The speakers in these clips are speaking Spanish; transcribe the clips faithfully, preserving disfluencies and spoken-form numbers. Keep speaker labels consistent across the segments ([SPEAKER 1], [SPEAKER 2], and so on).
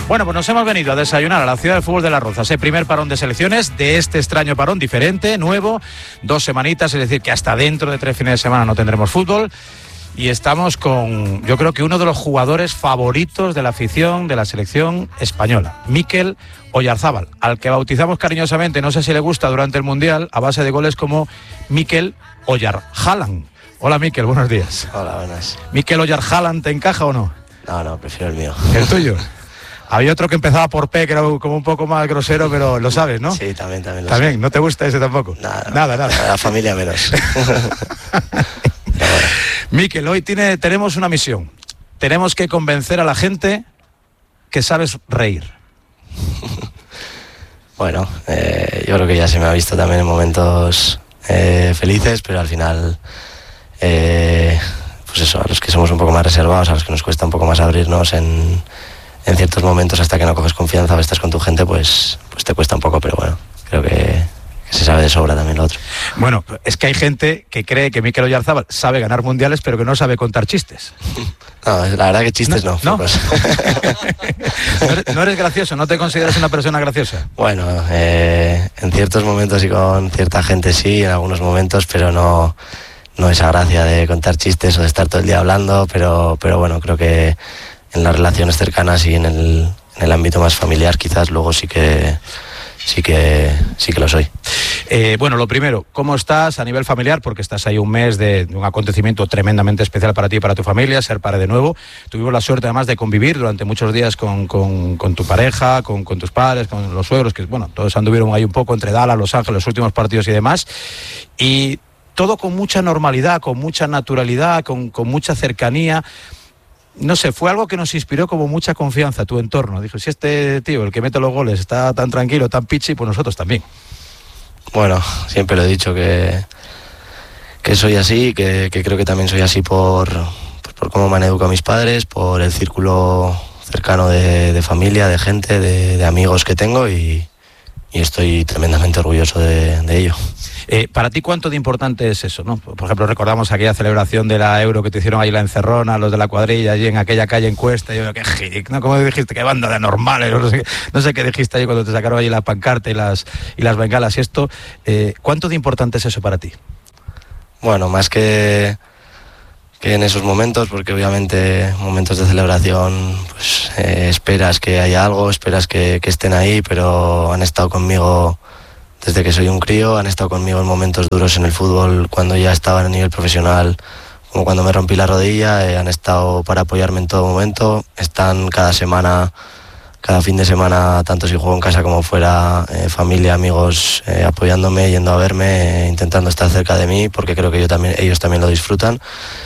[SPEAKER 1] Bueno, pues nos hemos venido a desayunar a la ciudad del fútbol de Las Rozas. El primer parón de selecciones de este extraño parón, diferente, nuevo, dos semanitas, es decir, que hasta dentro de tres fines de semana no tendremos fútbol. Y estamos con, yo creo que uno de los jugadores favoritos de la afición de la selección española, Mikel Oyarzábal, al que bautizamos cariñosamente, no sé si le gusta, durante el Mundial, a base de goles como Mikel Oyarzábal. Hola Mikel, buenos días.
[SPEAKER 2] Hola, buenas.
[SPEAKER 1] ¿Mikel Oyarzábal te encaja o no?
[SPEAKER 2] No, no, prefiero el mío.
[SPEAKER 1] ¿El tuyo? Había otro que empezaba por P, que era como un poco más grosero, pero lo sabes, ¿no?
[SPEAKER 2] Sí, también, también lo
[SPEAKER 1] ¿También?
[SPEAKER 2] sé.
[SPEAKER 1] ¿No te gusta ese tampoco?
[SPEAKER 2] Nada,
[SPEAKER 1] nada. nada.
[SPEAKER 2] La familia menos.
[SPEAKER 1] Mikel, hoy tiene, tenemos una misión. Tenemos que convencer a la gente que sabes reír.
[SPEAKER 2] Bueno, eh, yo creo que ya se me ha visto también en momentos eh, felices, pero al final, eh, pues eso, a los que somos un poco más reservados, a los que nos cuesta un poco más abrirnos en... en ciertos momentos, hasta que no coges confianza o estás con tu gente, pues, pues te cuesta un poco, pero bueno, creo que, que se sabe de sobra también lo otro.
[SPEAKER 1] Bueno, es que hay gente que cree que Mikel Oyarzábal sabe ganar mundiales, pero que no sabe contar chistes.
[SPEAKER 2] No, la verdad que chistes no.
[SPEAKER 1] ¿No?
[SPEAKER 2] ¿No?
[SPEAKER 1] ¿No, eres, no eres gracioso? ¿No te consideras una persona graciosa?
[SPEAKER 2] Bueno, eh, en ciertos momentos y con cierta gente sí, en algunos momentos, pero no, no esa gracia de contar chistes o de estar todo el día hablando, pero, pero bueno, creo que en las relaciones cercanas y en el, en el ámbito más familiar quizás luego sí que sí que sí que lo soy.
[SPEAKER 1] Eh, bueno, lo primero, ¿cómo estás a nivel familiar? Porque estás ahí un mes de, de un acontecimiento tremendamente especial para ti y para tu familia, ser padre de nuevo. Tuvimos la suerte además de convivir durante muchos días con, con, con tu pareja, con, con tus padres, con los suegros, que bueno, todos anduvieron ahí un poco entre Dallas, Los Ángeles, los últimos partidos y demás. Y todo con mucha normalidad, con mucha naturalidad, con, con mucha cercanía. No sé, fue algo que nos inspiró como mucha confianza, tu entorno. Dijo, si este tío, el que mete los goles, está tan tranquilo, tan pichi, pues nosotros también.
[SPEAKER 2] Bueno, siempre lo he dicho que, que soy así, que, que creo que también soy así por, por, por cómo me han educado mis padres, por el círculo cercano de, de familia, de gente, de, de amigos que tengo y, y estoy tremendamente orgulloso de, de ello.
[SPEAKER 1] Eh, para ti, ¿cuánto de importante es eso, no? Por ejemplo, recordamos aquella celebración de la Euro que te hicieron ahí la encerrona, los de la cuadrilla, allí en aquella calle en Cuesta. Y yo, qué gic, ¿no? ¿Cómo dijiste? Qué banda de normales, no sé, no sé qué dijiste ahí cuando te sacaron allí la pancarta y las, y las bengalas y esto. Eh, ¿Cuánto de importante es eso para ti?
[SPEAKER 2] Bueno, más que, que en esos momentos, porque obviamente momentos de celebración, pues eh, esperas que haya algo, esperas que, que estén ahí, pero han estado conmigo desde que soy un crío, han estado conmigo en momentos duros en el fútbol cuando ya estaba a nivel profesional, como cuando me rompí la rodilla, eh, han estado para apoyarme en todo momento, están cada semana, cada fin de semana, tanto si juego en casa como fuera, eh, familia, amigos, eh, apoyándome, yendo a verme, eh, intentando estar cerca de mí, porque creo que yo también, ellos también lo disfrutan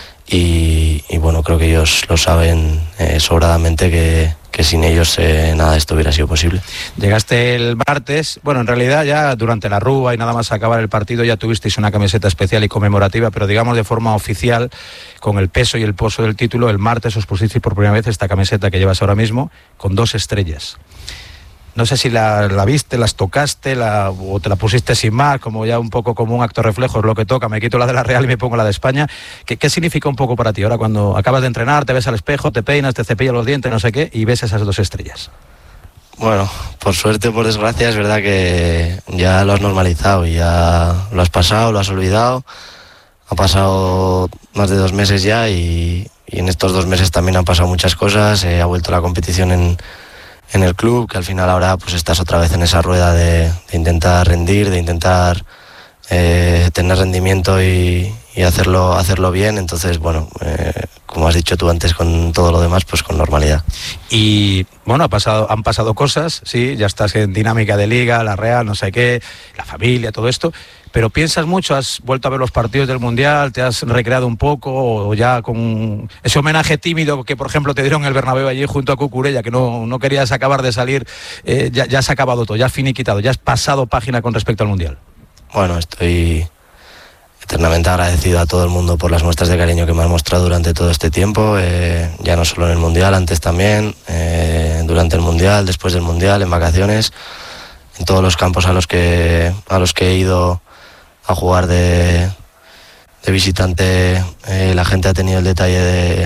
[SPEAKER 2] y, y bueno, creo que ellos lo saben eh, sobradamente que, que sin ellos eh, nada de esto hubiera sido posible.
[SPEAKER 1] Llegaste el martes, bueno, en realidad ya durante la rúa y nada más acabar el partido ya tuvisteis una camiseta especial y conmemorativa, pero digamos de forma oficial, con el peso y el poso del título, el martes os pusisteis por primera vez esta camiseta que llevas ahora mismo, con dos estrellas. No sé si la, la viste, las tocaste la, o te la pusiste sin más, como ya un poco como un acto reflejo, es lo que toca, me quito la de la Real y me pongo la de España. ¿Qué, qué significa un poco para ti ahora cuando acabas de entrenar, te ves al espejo, te peinas, te cepillas los dientes, no sé qué, y ves esas dos estrellas?
[SPEAKER 2] Bueno, por suerte o por desgracia es verdad que ya lo has normalizado y ya lo has pasado, lo has olvidado. Ha pasado más de dos meses ya y, y en estos dos meses también han pasado muchas cosas, eh, ha vuelto la competición en... en el club, que al final ahora pues estás otra vez en esa rueda de, de intentar rendir, de intentar eh, tener rendimiento y, y hacerlo hacerlo bien, entonces bueno, eh, como has dicho tú antes, con todo lo demás, pues con normalidad.
[SPEAKER 1] Y bueno, ha pasado, han pasado cosas, sí, ya estás en dinámica de liga, la Real, no sé qué, la familia, todo esto, pero piensas mucho, has vuelto a ver los partidos del Mundial, te has recreado un poco, o ya con ese homenaje tímido que por ejemplo te dieron en el Bernabéu allí junto a Cucurella, que no, no querías acabar de salir, eh, ya, ya has acabado todo, ya has finiquitado, ya has pasado página con respecto al Mundial.
[SPEAKER 2] Bueno, estoy eternamente agradecido a todo el mundo por las muestras de cariño que me han mostrado durante todo este tiempo, eh, ya no solo en el Mundial, antes también, eh, durante el Mundial, después del Mundial, en vacaciones, en todos los campos a los que, a los que he ido a jugar de, de visitante, eh, la gente ha tenido el detalle de,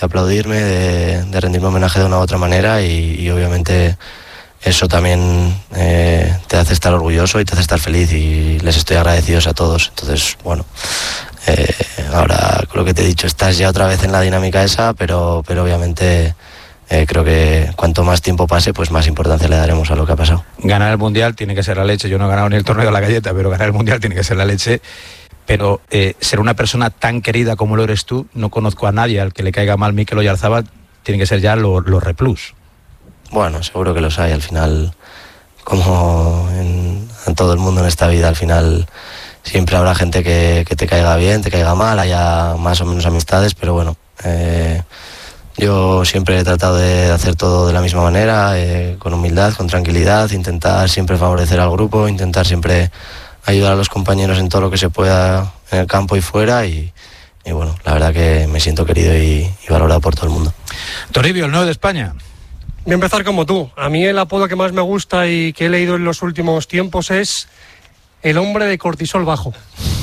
[SPEAKER 2] de aplaudirme, de, de rendirme homenaje de una u otra manera y, y obviamente eso también eh, te hace estar orgulloso y te hace estar feliz y les estoy agradecidos a todos. Entonces, bueno, eh, ahora con lo que te he dicho, estás ya otra vez en la dinámica esa, pero, pero obviamente eh, creo que cuanto más tiempo pase, pues más importancia le daremos a lo que ha pasado.
[SPEAKER 1] Ganar el Mundial tiene que ser la leche. Yo no he ganado ni el torneo de la galleta, pero ganar el Mundial tiene que ser la leche. Pero eh, ser una persona tan querida como lo eres tú, no conozco a nadie al que le caiga mal Mikel Oyarzabal, tiene que ser ya lo, lo replus.
[SPEAKER 2] Bueno, seguro que los hay. Al final, como en, en todo el mundo en esta vida, al final siempre habrá gente que, que te caiga bien, te caiga mal, haya más o menos amistades, pero bueno, eh, yo siempre he tratado de hacer todo de la misma manera, eh, con humildad, con tranquilidad, intentar siempre favorecer al grupo, intentar siempre ayudar a los compañeros en todo lo que se pueda en el campo y fuera y, y bueno, la verdad que me siento querido y, y valorado por todo el mundo.
[SPEAKER 1] Toribio, el nuevo de España.
[SPEAKER 3] Voy a empezar como tú. A mí el apodo que más me gusta y que he leído en los últimos tiempos es el hombre de cortisol bajo.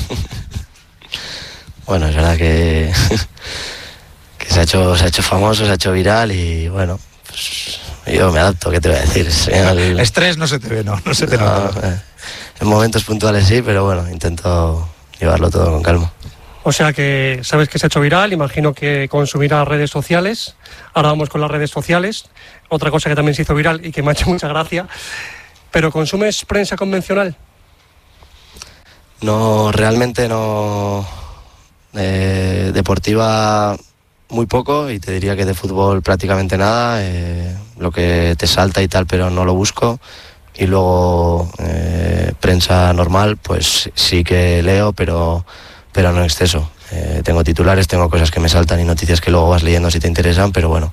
[SPEAKER 2] Bueno, es verdad que, que se, ha hecho, se ha hecho famoso, se ha hecho viral y bueno, pues yo me adapto, ¿qué te voy a decir?
[SPEAKER 1] El... Estrés no se te ve, no, no se te no, nota. Eh,
[SPEAKER 2] en momentos puntuales sí, pero bueno, intento llevarlo todo con calma.
[SPEAKER 3] O sea que sabes que se ha hecho viral, imagino que consumirás redes sociales. Ahora vamos con las redes sociales. Otra cosa que también se hizo viral y que me ha hecho mucha gracia. ¿Pero consumes prensa convencional?
[SPEAKER 2] No, realmente no. Eh, deportiva muy poco y te diría que de fútbol prácticamente nada. Eh, lo que te salta y tal, pero no lo busco. Y luego eh, prensa normal, pues sí que leo, pero... pero no en exceso. Eh, tengo titulares, tengo cosas que me saltan y noticias que luego vas leyendo si te interesan, pero bueno,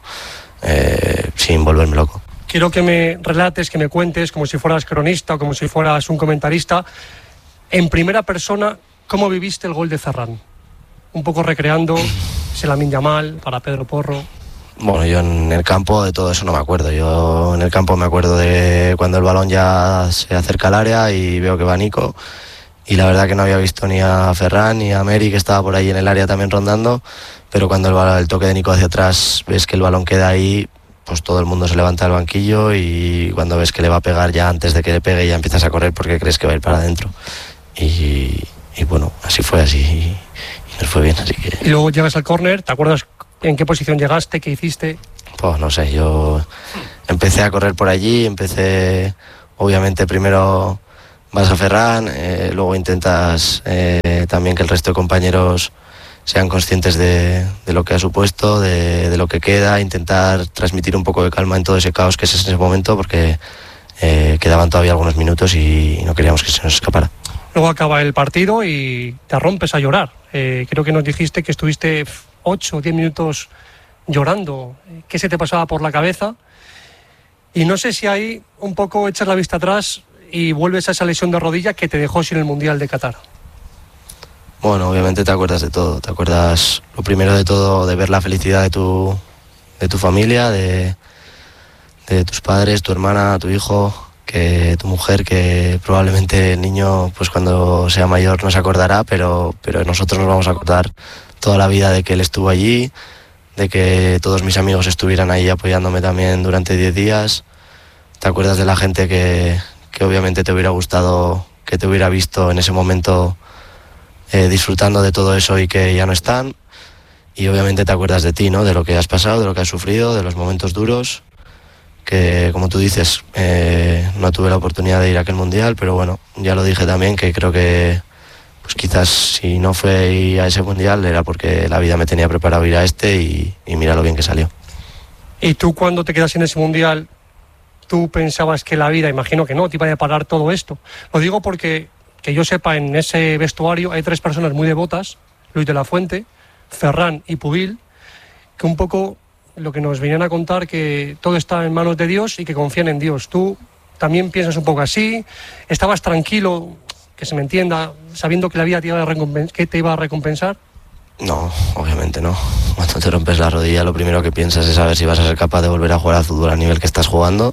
[SPEAKER 2] eh, sin volverme loco.
[SPEAKER 3] Quiero que me relates, que me cuentes, como si fueras cronista o como si fueras un comentarista, en primera persona, ¿cómo viviste el gol de Ferran? Un poco recreando ese Lamine Yamal para Pedro Porro.
[SPEAKER 2] Bueno, yo en el campo de todo eso no me acuerdo. Yo en el campo me acuerdo de cuando el balón ya se acerca al área y veo que va Nico. Y la verdad que no había visto ni a Ferran ni a Meri, que estaba por ahí en el área también rondando, pero cuando el, el toque de Nico hacia atrás ves que el balón queda ahí, pues todo el mundo se levanta del banquillo y cuando ves que le va a pegar ya antes de que le pegue ya empiezas a correr porque crees que va a ir para adentro. Y, y bueno, así fue, así y, y nos fue bien, así que...
[SPEAKER 3] Y luego llegas al córner, ¿te acuerdas en qué posición llegaste, qué hiciste?
[SPEAKER 2] Pues no sé, yo empecé a correr por allí, empecé obviamente primero... vas a Ferran, eh, luego intentas eh, también que el resto de compañeros sean conscientes de, de lo que ha supuesto, de, de lo que queda, intentar transmitir un poco de calma en todo ese caos que es ese momento, porque eh, quedaban todavía algunos minutos y no queríamos que se nos escapara.
[SPEAKER 3] Luego acaba el partido y te rompes a llorar. Eh, creo que nos dijiste que estuviste ocho o diez minutos llorando. ¿Qué se te pasaba por la cabeza? Y no sé si ahí un poco echas la vista atrás y vuelves a esa lesión de rodilla que te dejó sin el Mundial de Qatar.
[SPEAKER 2] Bueno, obviamente te acuerdas de todo. Te acuerdas, lo primero de todo, de ver la felicidad de tu, de tu familia, de, de tus padres, tu hermana, tu hijo, que tu mujer, que probablemente el niño, pues cuando sea mayor no se acordará, pero, pero nosotros nos vamos a acordar toda la vida de que él estuvo allí, de que todos mis amigos estuvieran ahí apoyándome también durante diez días. Te acuerdas de la gente que... que obviamente te hubiera gustado, que te hubiera visto en ese momento eh, disfrutando de todo eso y que ya no están. Y obviamente te acuerdas de ti, ¿no? De lo que has pasado, de lo que has sufrido, de los momentos duros, que como tú dices, eh, no tuve la oportunidad de ir a aquel Mundial, pero bueno, ya lo dije también, que creo que pues quizás si no fue ir a ese Mundial era porque la vida me tenía preparado ir a este y, y mira lo bien que salió.
[SPEAKER 3] ¿Y tú cuando te quedas en ese Mundial, tú pensabas que la vida, imagino que no, te iba a deparar todo esto? Lo digo porque, que yo sepa, en ese vestuario hay tres personas muy devotas, Luis de la Fuente, Ferran y Pubil, que un poco lo que nos venían a contar, que todo está en manos de Dios y que confían en Dios. ¿Tú también piensas un poco así? ¿Estabas tranquilo, que se me entienda, sabiendo que la vida te iba a recompensar, que te iba a recompensar?
[SPEAKER 2] No, obviamente no. Cuando te rompes la rodilla lo primero que piensas es saber si vas a ser capaz de volver a jugar al fútbol al nivel que estás jugando,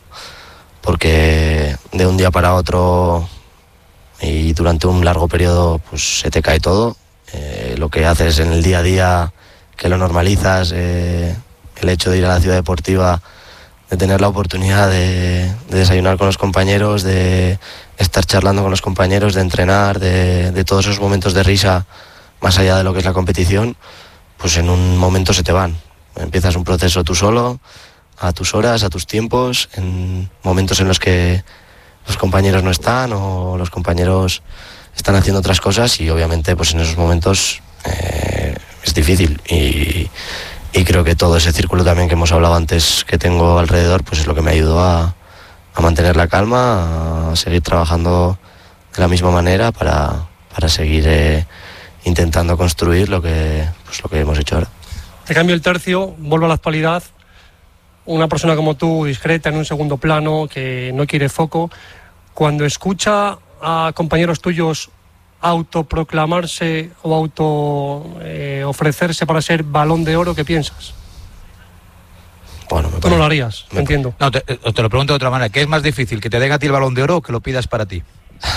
[SPEAKER 2] porque de un día para otro y durante un largo periodo pues se te cae todo. Eh, lo que haces en el día a día, que lo normalizas, eh, el hecho de ir a la ciudad deportiva, de tener la oportunidad de, de desayunar con los compañeros, de estar charlando con los compañeros, de entrenar, de, de todos esos momentos de risa más allá de lo que es la competición, pues en un momento se te van. Empiezas un proceso tú solo, a tus horas, a tus tiempos, en momentos en los que los compañeros no están o los compañeros están haciendo otras cosas, y obviamente pues en esos momentos eh, es difícil, y, y creo que todo ese círculo también que hemos hablado antes que tengo alrededor pues es lo que me ayudó a, a mantener la calma, a seguir trabajando de la misma manera para, para seguir eh, intentando construir lo que, pues, lo que hemos hecho ahora.
[SPEAKER 3] Te cambio el tercio, vuelvo a la actualidad. Una persona como tú, discreta, en un segundo plano, que no quiere foco, cuando escucha a compañeros tuyos autoproclamarse o auto eh, ofrecerse para ser Balón de Oro, ¿qué piensas?
[SPEAKER 2] Bueno, me
[SPEAKER 3] Tú no lo harías, me entiendo.
[SPEAKER 1] No, te, te lo pregunto de otra manera. ¿Qué es más difícil, que te den a ti el Balón de Oro o que lo pidas para ti?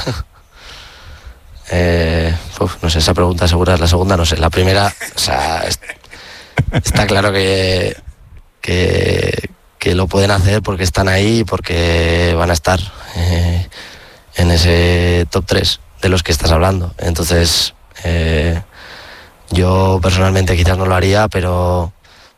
[SPEAKER 2] eh, uf, no sé, esa pregunta segura es la segunda, no sé. La primera, o sea, es, está claro que... Que, que lo pueden hacer porque están ahí y porque van a estar eh, en ese top tres de los que estás hablando. Entonces, eh, yo personalmente quizás no lo haría, pero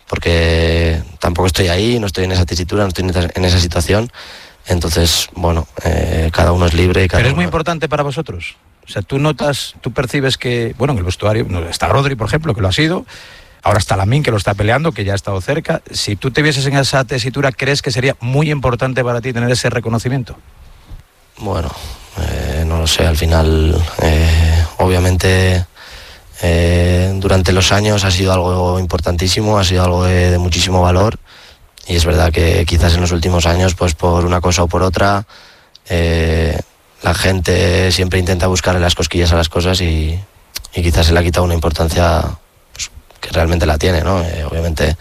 [SPEAKER 2] porque tampoco estoy ahí, no estoy en esa tesitura, no estoy en esa, en esa situación. Entonces, bueno, eh, cada uno es libre. Y cada
[SPEAKER 1] Pero es muy
[SPEAKER 2] uno...
[SPEAKER 1] importante para vosotros. O sea, tú notas, tú percibes que, bueno, en el vestuario está Rodri, por ejemplo, que lo ha sido. Ahora está Lamine, que lo está peleando, que ya ha estado cerca. Si tú te vieses en esa tesitura, ¿crees que sería muy importante para ti tener ese reconocimiento?
[SPEAKER 2] Bueno, eh, no lo sé, al final, eh, obviamente, eh, durante los años ha sido algo importantísimo, ha sido algo de, de muchísimo valor, y es verdad que quizás en los últimos años, pues por una cosa o por otra, eh, la gente siempre intenta buscarle las cosquillas a las cosas y, y quizás se le ha quitado una importancia que realmente la tiene, ¿no? Eh, obviamente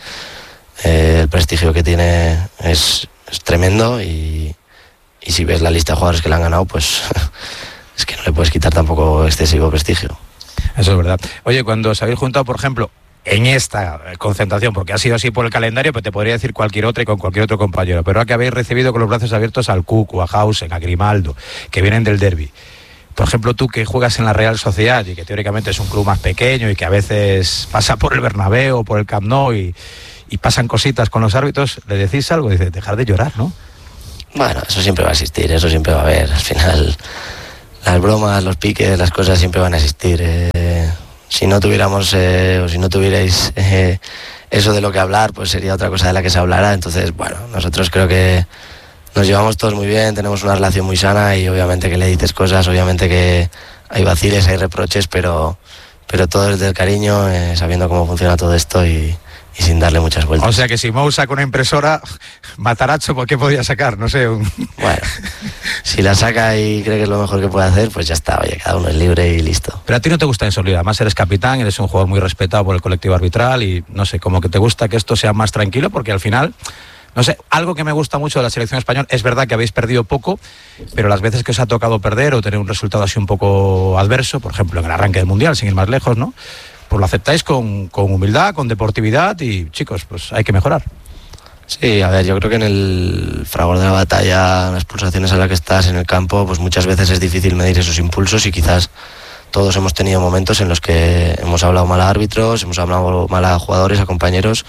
[SPEAKER 2] eh, el prestigio que tiene es, es tremendo, y, y si ves la lista de jugadores que le han ganado, pues es que no le puedes quitar tampoco excesivo prestigio.
[SPEAKER 1] Eso es verdad. Oye, cuando os habéis juntado, por ejemplo, en esta concentración, porque ha sido así por el calendario, pues te podría decir cualquier otra y con cualquier otro compañero, pero ahora que habéis recibido con los brazos abiertos al Cucu, a Hausen, a Grimaldo, que vienen del derbi. Por ejemplo, tú que juegas en la Real Sociedad y que teóricamente es un club más pequeño y que a veces pasa por el Bernabéu o por el Camp Nou y, y pasan cositas con los árbitros, ¿le decís algo? Dice, dejar de llorar, ¿no?
[SPEAKER 2] Bueno, eso siempre va a existir, eso siempre va a haber. Al final, las bromas, los piques, las cosas siempre van a existir. Eh, si no tuviéramos, eh, o si no tuvierais eh, eso de lo que hablar, pues sería otra cosa de la que se hablara. Entonces, bueno, nosotros creo que nos llevamos todos muy bien, tenemos una relación muy sana, y obviamente que le dices cosas, obviamente que hay vaciles, hay reproches, pero, pero todo desde el cariño, eh, sabiendo cómo funciona todo esto y, y sin darle muchas vueltas.
[SPEAKER 1] O sea que si Mou saca una impresora, Mataracho, ¿por qué podría sacar? No sé. Un...
[SPEAKER 2] Bueno, si la saca y cree que es lo mejor que puede hacer, pues ya está, oye, cada uno es libre y listo.
[SPEAKER 1] Pero a ti no te gusta eso, Leo. Además eres capitán, eres un jugador muy respetado por el colectivo arbitral y no sé, como que te gusta que esto sea más tranquilo, porque al final... No sé, algo que me gusta mucho de la selección española, es verdad que habéis perdido poco, pero las veces que os ha tocado perder o tener un resultado así un poco adverso, por ejemplo en el arranque del Mundial, sin ir más lejos, ¿no? Pues lo aceptáis con, con humildad, con deportividad y, chicos, pues hay que mejorar.
[SPEAKER 2] Sí, a ver, yo creo que en el fragor de la batalla, las pulsaciones a las que estás en el campo, pues muchas veces es difícil medir esos impulsos, y quizás todos hemos tenido momentos en los que hemos hablado mal a árbitros, hemos hablado mal a jugadores, a compañeros,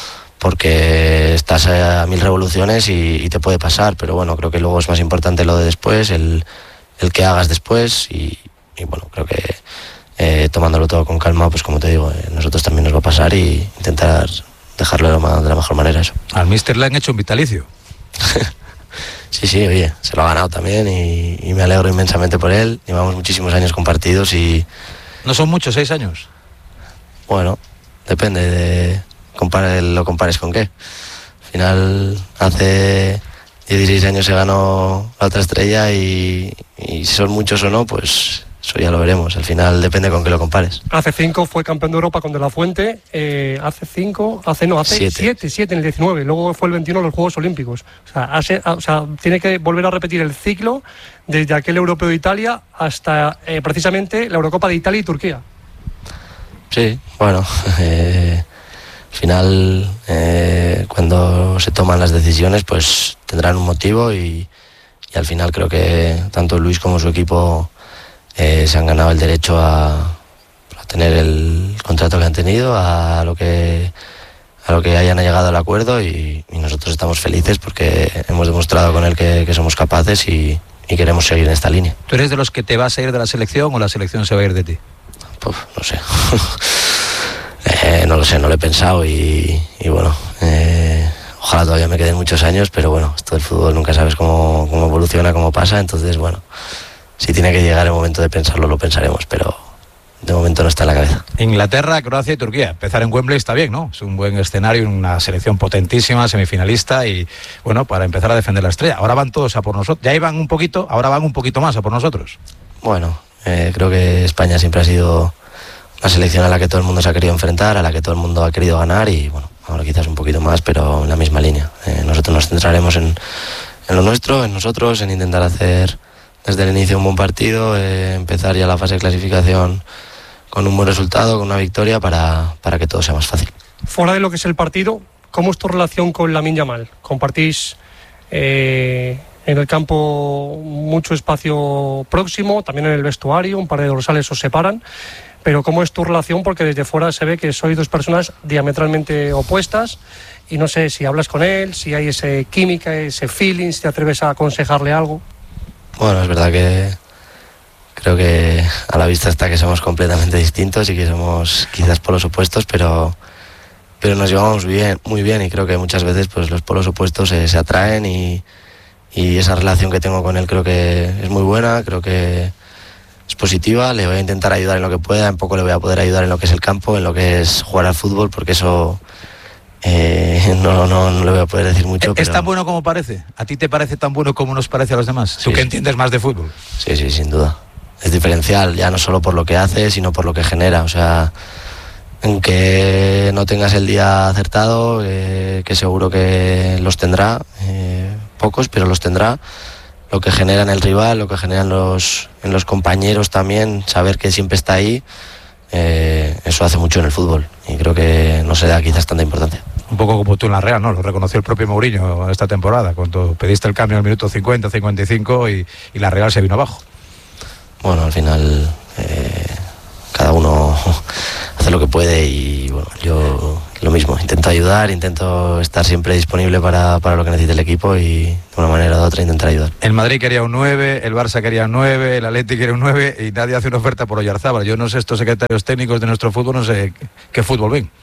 [SPEAKER 2] porque estás a mil revoluciones y, y te puede pasar, pero bueno, creo que luego es más importante lo de después, el, el que hagas después, y, y bueno, creo que eh, tomándolo todo con calma, pues como te digo, eh, nosotros también nos va a pasar, y intentar dejarlo de la, de la mejor manera eso.
[SPEAKER 1] Al míster le han hecho un vitalicio.
[SPEAKER 2] Sí, sí, oye, se lo ha ganado también, y, y me alegro inmensamente por él. Llevamos muchísimos años compartidos y...
[SPEAKER 1] ¿No son muchos, seis años?
[SPEAKER 2] Bueno, depende de... Compare, lo compares con qué. Al final, hace dieciséis años se ganó la otra estrella, y, y si son muchos o no, pues eso ya lo veremos. Al final depende con qué lo compares.
[SPEAKER 3] Hace cinco fue campeón de Europa con De La Fuente, eh, hace cinco, hace no, hace
[SPEAKER 2] siete.
[SPEAKER 3] siete, siete en el diecinueve, luego fue el veintiuno en los Juegos Olímpicos. O sea, hace, o sea, tiene que volver a repetir el ciclo desde aquel Europeo de Italia hasta eh, precisamente la Eurocopa de Italia y Turquía.
[SPEAKER 2] Sí, bueno... Eh... al final eh, cuando se toman las decisiones pues tendrán un motivo y, y al final creo que tanto Luis como su equipo eh, se han ganado el derecho a, a tener el contrato que han tenido, a lo que a lo que hayan llegado al acuerdo y, y nosotros estamos felices porque hemos demostrado con él que, que somos capaces y, y queremos seguir en esta línea.
[SPEAKER 1] ¿Tú eres de los que te vas a ir de la selección o la selección se va a ir de ti?
[SPEAKER 2] Pues no sé. eh, no lo sé, no lo he pensado y, y bueno, eh, ojalá todavía me queden muchos años, pero bueno, esto del fútbol nunca sabes cómo, cómo evoluciona, cómo pasa, entonces bueno, si tiene que llegar el momento de pensarlo, lo pensaremos, pero de momento no está en la cabeza.
[SPEAKER 1] Inglaterra, Croacia y Turquía. Empezar en Wembley está bien, ¿no? Es un buen escenario, una selección potentísima, semifinalista y, bueno, para empezar a defender la estrella. Ahora van todos a por nosotros. Ya iban un poquito, ahora van un poquito más a por nosotros.
[SPEAKER 2] Bueno, eh, creo que España siempre ha sido una selección a la que todo el mundo se ha querido enfrentar, a la que todo el mundo ha querido ganar y, bueno, ahora quizás un poquito más, pero en la misma línea. Eh, nosotros nos centraremos en, en lo nuestro, en nosotros, en intentar hacer desde el inicio un buen partido, eh, empezar ya la fase de clasificación con un buen resultado, con una victoria para, para que todo sea más fácil.
[SPEAKER 3] Fuera de lo que es el partido, ¿cómo es tu relación con Lamine Yamal? ¿Compartís eh, en el campo mucho espacio próximo, también en el vestuario, un par de dorsales os separan? Pero ¿cómo es tu relación? Porque desde fuera se ve que sois dos personas diametralmente opuestas y no sé si hablas con él, si hay ese química, ese feeling, si te atreves a aconsejarle algo.
[SPEAKER 2] Bueno, es verdad que creo que a la vista está que somos completamente distintos y que somos quizás polos opuestos, pero, pero nos llevamos bien, muy bien y creo que muchas veces pues, los polos opuestos se, se atraen y, y esa relación que tengo con él creo que es muy buena, creo que es positiva, le voy a intentar ayudar en lo que pueda, en poco le voy a poder ayudar en lo que es el campo, en lo que es jugar al fútbol, porque eso eh, no, no, no le voy a poder decir mucho.
[SPEAKER 1] ¿Es
[SPEAKER 2] pero...
[SPEAKER 1] tan bueno como parece? ¿A ti te parece tan bueno como nos parece a los demás?
[SPEAKER 2] Sí,
[SPEAKER 1] ¿Tú que
[SPEAKER 2] sí.
[SPEAKER 1] entiendes más de fútbol?
[SPEAKER 2] Sí, sí, sin duda. Es diferencial, ya no solo por lo que hace, sino por lo que genera. O sea, aunque no tengas el día acertado, eh, que seguro que los tendrá, eh, pocos, pero los tendrá. Lo que genera en el rival, lo que genera en los, en los compañeros también, saber que siempre está ahí, eh, eso hace mucho en el fútbol y creo que no se da quizás tanta importancia.
[SPEAKER 1] Un poco como tú en la Real, ¿no? Lo reconoció el propio Mourinho esta temporada, cuando pediste el cambio en el minuto cincuenta, cincuenta y cinco y, y la Real se vino abajo.
[SPEAKER 2] Bueno, al final eh, cada uno hace lo que puede y bueno, yo lo mismo, intento ayudar, intento estar siempre disponible para, para lo que necesite el equipo y de una manera u otra intentar ayudar.
[SPEAKER 1] El Madrid quería un nueve, el Barça quería un nueve, el Atleti quería un nueve y nadie hace una oferta por Oyarzábal. Yo no sé, estos secretarios técnicos de nuestro fútbol, no sé qué fútbol ven.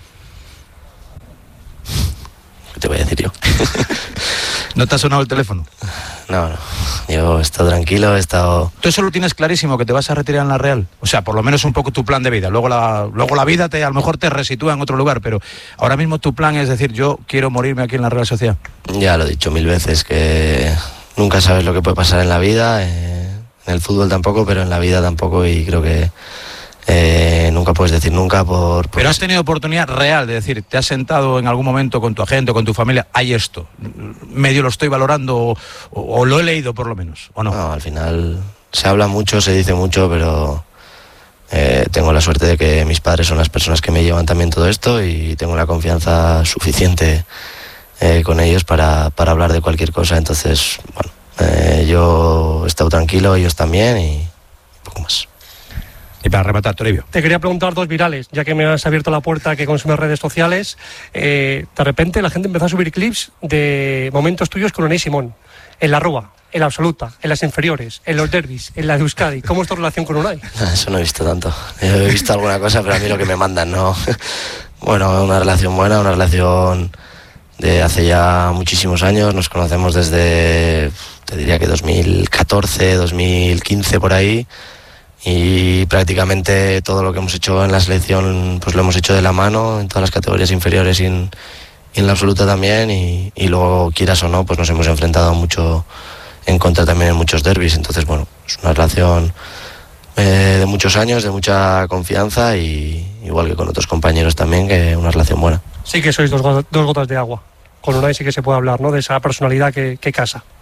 [SPEAKER 2] ¿Qué te voy a decir yo?
[SPEAKER 1] ¿No te ha sonado el teléfono?
[SPEAKER 2] No, no, yo he estado tranquilo, he estado...
[SPEAKER 1] Tú eso lo tienes clarísimo, que te vas a retirar en la Real. O sea, por lo menos un poco tu plan de vida. Luego la, luego la vida te, a lo mejor te resitúa en otro lugar, pero ahora mismo tu plan es decir, yo quiero morirme aquí en la Real Sociedad.
[SPEAKER 2] Ya lo he dicho mil veces, que nunca sabes lo que puede pasar en la vida, eh, en el fútbol tampoco, pero en la vida tampoco y creo que eh, nunca puedes decir nunca por, por...
[SPEAKER 1] Pero has tenido oportunidad real de decir, te has sentado en algún momento con tu agente o con tu familia, hay esto, medio lo estoy valorando o, o, o lo he leído por lo menos, ¿o no?
[SPEAKER 2] No, al final se habla mucho, se dice mucho, pero eh, tengo la suerte de que mis padres son las personas que me llevan también todo esto y tengo la confianza suficiente eh, con ellos para, para hablar de cualquier cosa, entonces, bueno, eh, yo he estado tranquilo, ellos también y poco más.
[SPEAKER 1] Y para rematar, Toribio.
[SPEAKER 3] Te quería preguntar dos virales, ya que me has abierto la puerta a que consumes redes sociales. Eh, de repente la gente empezó a subir clips de momentos tuyos con Unai Simón, en la Rúa, en la Absoluta, en las inferiores, en los derbis, en la de Euskadi. ¿Cómo es tu relación con Unai?
[SPEAKER 2] Eso no he visto tanto. Yo he visto alguna cosa, pero a mí lo que me mandan, no. Bueno, una relación buena, una relación de hace ya muchísimos años. Nos conocemos desde, te diría que dos mil catorce, dos mil quince por ahí. Y prácticamente todo lo que hemos hecho en la selección pues lo hemos hecho de la mano en todas las categorías inferiores y en, y en la absoluta también y, y luego quieras o no pues nos hemos enfrentado mucho en contra también en muchos derbis, entonces bueno, es una relación eh, de muchos años, de mucha confianza y igual que con otros compañeros también, que una relación buena.
[SPEAKER 3] Sí que sois dos, dos gotas de agua. Con Unai sí que se puede hablar, ¿no? De esa personalidad que, que casa.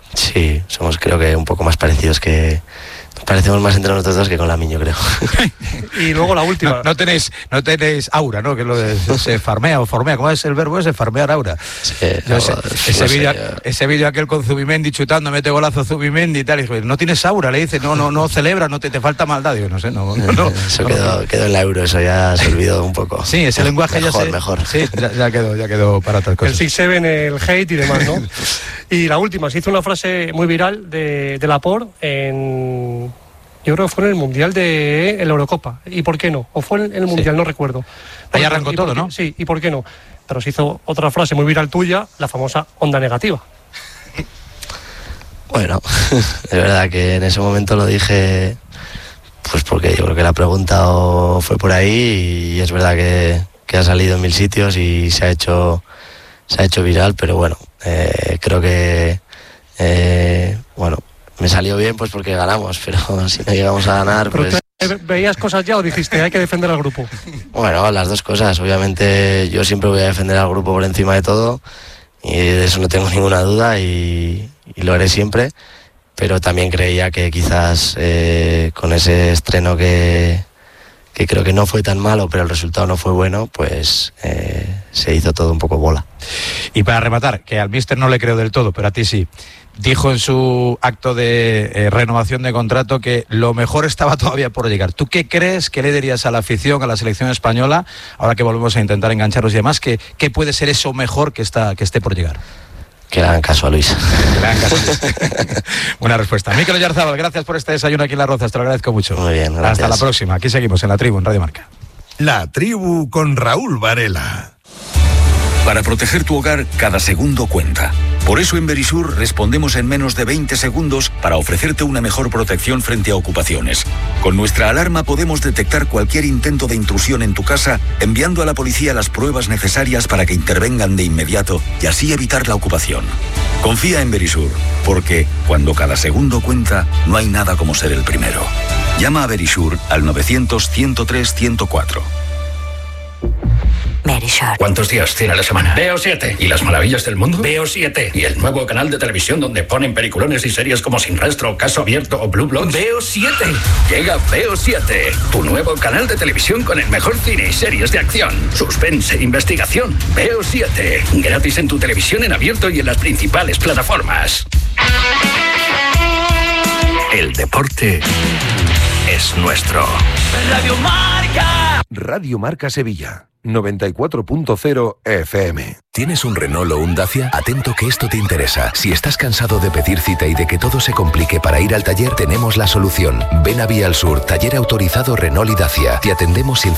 [SPEAKER 2] Sí, somos creo que un poco más parecidos que... Parecemos más entre nosotros dos que con Lamine, yo creo.
[SPEAKER 3] Y luego la última.
[SPEAKER 1] No, no tenéis no tenéis aura, ¿no? Que lo de, se farmea o formea. ¿Cómo es el verbo ese? Farmear aura.
[SPEAKER 2] Sí,
[SPEAKER 1] Yo
[SPEAKER 2] no,
[SPEAKER 1] sé,
[SPEAKER 2] no
[SPEAKER 1] ese
[SPEAKER 2] sé,
[SPEAKER 1] vídeo
[SPEAKER 2] yo-
[SPEAKER 1] ese vídeo aquel con Zubimendi chutando, mete golazo Zubimendi y tal. Y dijo, no tienes aura, le dice, no, no, no celebra, no te, te falta maldad. Digo, no sé, no, no, no.
[SPEAKER 2] Eso
[SPEAKER 1] no.
[SPEAKER 2] quedó, quedó en la Euro, eso ya se olvidó un poco.
[SPEAKER 1] Sí, ese lenguaje
[SPEAKER 2] mejor,
[SPEAKER 1] ya se...
[SPEAKER 2] Mejor,
[SPEAKER 1] Sí, ya, ya quedó, ya quedó para otras
[SPEAKER 3] El
[SPEAKER 1] cosas.
[SPEAKER 3] six seven, el hate y demás, ¿no? Y la última, se hizo una frase muy viral de, de Laporte en... Yo creo que fue en el Mundial de en la Eurocopa. ¿Y por qué no? O fue en el Mundial,
[SPEAKER 1] Sí.
[SPEAKER 3] no recuerdo.
[SPEAKER 1] Ahí
[SPEAKER 3] ¿Y
[SPEAKER 1] arrancó
[SPEAKER 3] por
[SPEAKER 1] todo,
[SPEAKER 3] qué?
[SPEAKER 1] ¿no?
[SPEAKER 3] Sí, ¿y por qué no? Pero se hizo otra frase muy viral tuya, la famosa onda negativa.
[SPEAKER 2] Bueno, es verdad que en ese momento lo dije, pues porque yo creo que la pregunta o fue por ahí y es verdad que, que ha salido en mil sitios y se ha hecho, se ha hecho viral, pero bueno, eh, creo que, eh, bueno, me salió bien pues porque ganamos, pero si no llegamos a ganar,
[SPEAKER 3] ¿Pero
[SPEAKER 2] pues...
[SPEAKER 3] te veías cosas ya o dijiste hay que defender al grupo?
[SPEAKER 2] Bueno, las dos cosas. Obviamente yo siempre voy a defender al grupo por encima de todo y de eso no tengo ninguna duda y, y lo haré siempre, pero también creía que quizás eh, con ese estreno que, que creo que no fue tan malo, pero el resultado no fue bueno, pues eh, se hizo todo un poco bola.
[SPEAKER 1] Y para rematar, que al míster no le creo del todo, pero a ti sí. Dijo en su acto de eh, renovación de contrato que lo mejor estaba todavía por llegar. ¿Tú qué crees que le dirías a la afición, a la selección española, ahora que volvemos a intentar engancharlos y demás, que, que puede ser eso mejor que, está, que esté por llegar?
[SPEAKER 2] Que le hagan caso a Luis.
[SPEAKER 1] Que le hagan caso. Buena respuesta. Mikel Oyarzábal, gracias por este desayuno aquí en Las Rozas, te lo agradezco mucho.
[SPEAKER 2] Muy bien, gracias.
[SPEAKER 1] Hasta la próxima. Aquí seguimos en La Tribu, en Radio Marca.
[SPEAKER 4] La Tribu con Raúl Varela.
[SPEAKER 5] Para proteger tu hogar, cada segundo cuenta. Por eso en Verisur respondemos en menos de veinte segundos para ofrecerte una mejor protección frente a ocupaciones. Con nuestra alarma podemos detectar cualquier intento de intrusión en tu casa, enviando a la policía las pruebas necesarias para que intervengan de inmediato y así evitar la ocupación. Confía en Verisur, porque cuando cada segundo cuenta, no hay nada como ser el primero. Llama a Verisur al novecientos, ciento tres, ciento cuatro.
[SPEAKER 6] Verisur.
[SPEAKER 7] ¿Cuántos días tiene la semana? Veo siete. ¿Y las maravillas del mundo? Veo siete. ¿Y el nuevo canal de televisión donde ponen peliculones y series como Sin Rastro, Caso Abierto o Blue Bloods? Veo siete. Llega Veo siete, tu nuevo canal de televisión con el mejor cine y series de acción, suspense, investigación. Veo siete. Gratis en tu televisión en abierto y en las principales plataformas. El deporte es nuestro.
[SPEAKER 8] Radio Marca.
[SPEAKER 4] Radio Marca Sevilla, noventa y cuatro punto cero F M.
[SPEAKER 9] ¿Tienes un Renault o un Dacia? Atento que esto te interesa. Si estás cansado de pedir cita y de que todo se complique para ir al taller, tenemos la solución. Ven a Vía al Sur, taller autorizado Renault y Dacia. Te atendemos sin